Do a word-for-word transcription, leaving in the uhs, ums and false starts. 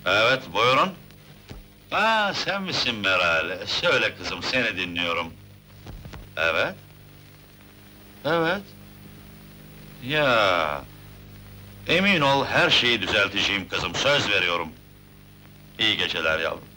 Evet, buyurun. Aa, sen misin Meral? Söyle kızım, seni dinliyorum. Evet. Evet. Ya. Emin ol, her şeyi düzelteceğim kızım, söz veriyorum. İyi geceler yavrum.